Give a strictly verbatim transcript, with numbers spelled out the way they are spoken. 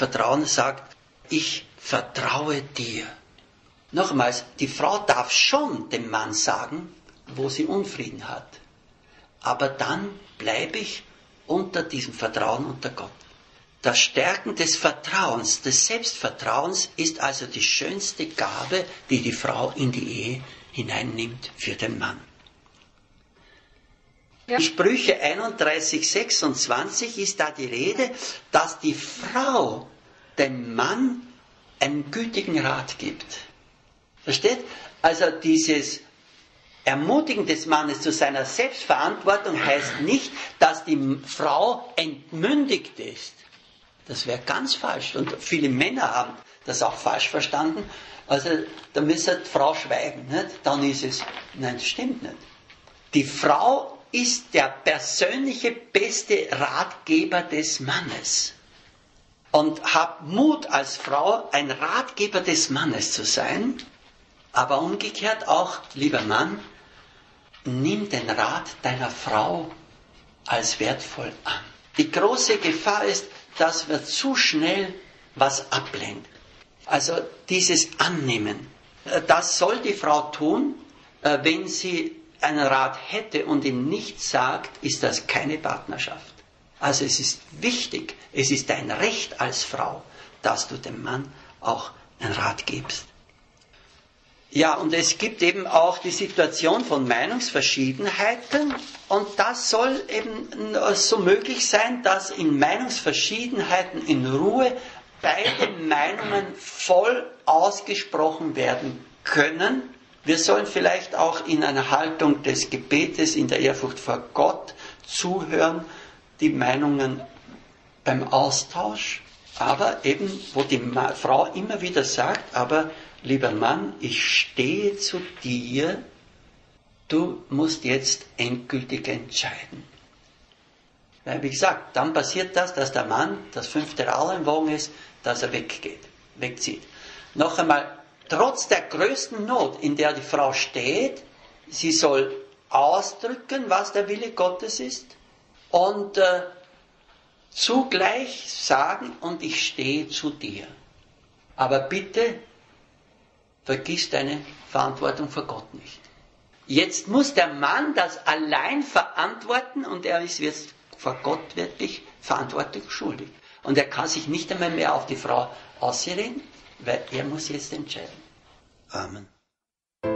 Vertrauen sagt, ich vertraue dir. Nochmals, die Frau darf schon dem Mann sagen, wo sie Unfrieden hat. Aber dann bleibe ich unter diesem Vertrauen unter Gott. Das Stärken des Vertrauens, des Selbstvertrauens ist also die schönste Gabe, die die Frau in die Ehe hineinnimmt für den Mann. Ja. In Sprüche einunddreißig, sechsundzwanzig ist da die Rede, dass die Frau dem Mann einen gütigen Rat gibt. Versteht? Also dieses Ermutigen des Mannes zu seiner Selbstverantwortung heißt nicht, dass die Frau entmündigt ist. Das wäre ganz falsch. Und viele Männer haben das auch falsch verstanden. Also da müsste die Frau schweigen. Nicht? Dann ist es, nein, das stimmt nicht. Die Frau ist der persönliche beste Ratgeber des Mannes. Und hab Mut als Frau, ein Ratgeber des Mannes zu sein. Aber umgekehrt auch, lieber Mann, nimm den Rat deiner Frau als wertvoll an. Die große Gefahr ist, dass wir zu schnell was ablenken. Also dieses Annehmen. Das soll die Frau tun. Wenn sie einen Rat hätte und ihm nichts sagt, ist das keine Partnerschaft. Also es ist wichtig, es ist dein Recht als Frau, dass du dem Mann auch einen Rat gibst. Ja, und es gibt eben auch die Situation von Meinungsverschiedenheiten und das soll eben so möglich sein, dass in Meinungsverschiedenheiten in Ruhe beide Meinungen voll ausgesprochen werden können. Wir sollen vielleicht auch in einer Haltung des Gebetes, in der Ehrfurcht vor Gott zuhören, die Meinungen beim Austausch, aber eben, wo die Frau immer wieder sagt, aber lieber Mann, ich stehe zu dir, du musst jetzt endgültig entscheiden. Weil, wie gesagt, dann passiert das, dass der Mann das fünfte Rad im Wagen ist, dass er weggeht, wegzieht. Noch einmal, trotz der größten Not, in der die Frau steht, sie soll ausdrücken, was der Wille Gottes ist und äh, zugleich sagen, und ich stehe zu dir. Aber bitte, vergiss deine Verantwortung vor Gott nicht. Jetzt muss der Mann das allein verantworten und er ist jetzt vor Gott wirklich Verantwortung schuldig. Und er kann sich nicht einmal mehr auf die Frau ausreden, weil er muss jetzt entscheiden. Amen.